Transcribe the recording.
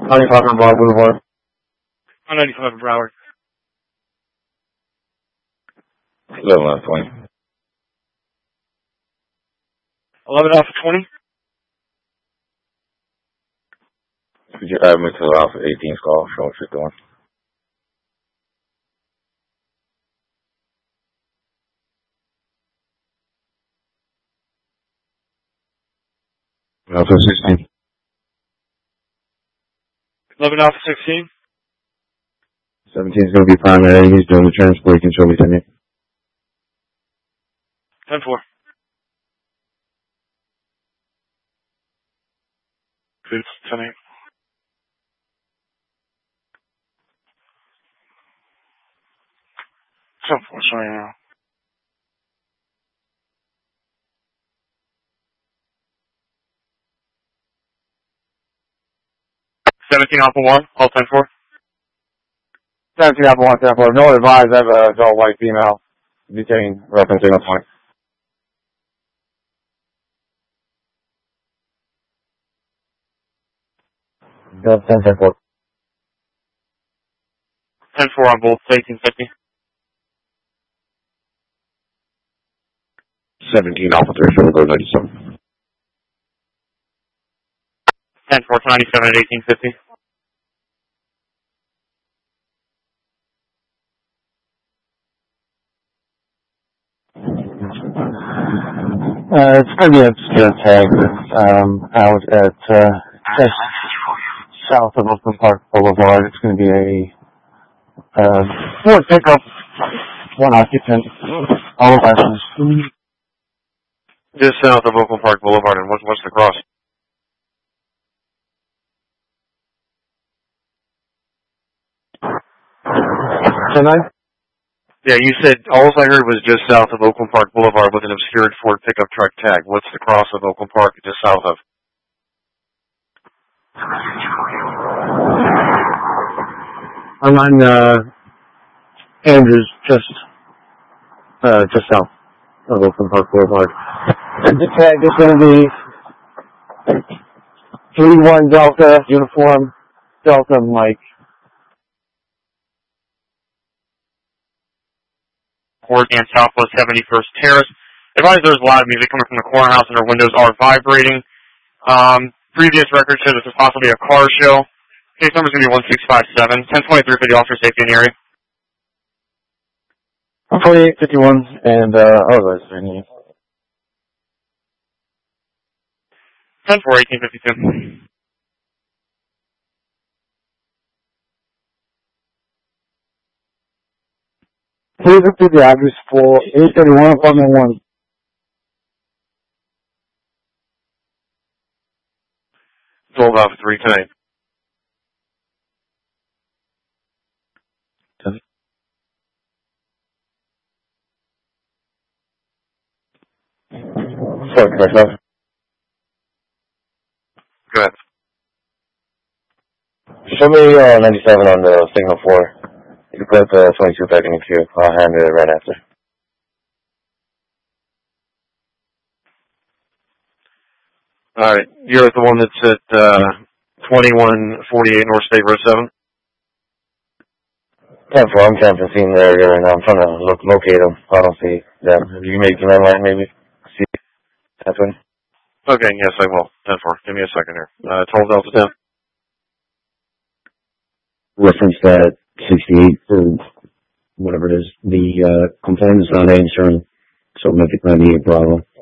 95 on Broad Boulevard. On 95 in Broward. 11 Alpha 20. 11 Alpha 20. Could you add me to Alpha 18's call? Show what you're doing. Alpha 16. 11 Alpha 16. 17 is going to be primary. He's doing the transport. You can show me to me. 10-4. It's 10-8. Sorry now. $17 Alpha 1, all 10-4. 17 Alpha 1, 10-4. No advised. I have a adult white female detained referencing a point. 10-4. 10-4 on both, 1850. 17 Alpha 3, so we'll go 97. 10-4 to 97 at 1850. It's going to be a obscure tag out at just south of Oakland Park Boulevard. It's going to be a Ford pickup, one occupant, all license. Just south of Oakland Park Boulevard, and what's the cross? Tonight? Yeah, you said all I heard was just south of Oakland Park Boulevard with an obscured Ford pickup truck tag. What's the cross of Oakland Park just south of? I'm on Andrews, just south of Oakland Park Boulevard. And the tag is going to be 31 Delta, uniform, Delta Mike. And Southwest 71st Terrace. Advise there's a lot of music coming from the corner house and our windows are vibrating. Previous record shows this is possibly a car show. Case number is going to be 1657. 1023 for the officer safety in the area. 4851 and otherwise any. 10-4, 1852. Please repeat the address for 831 apartment 1. Sold off 3 tonight. 10. Sorry, correct. Go ahead. Show me 97 on the signal 4. You can put the 22 back in the queue. I'll handle it right after. Alright, you're the one that's at 2148 North State Road 7? 10-4, I'm trying to see in the area right now. I'm trying to locate them. I don't see them. If you make an line, maybe see that way. Okay, yes, I will. 10-4. Give me a second here. 12 Delta 10. Reference that 68 or whatever it is. The complaint is not answering, so it might be a problem.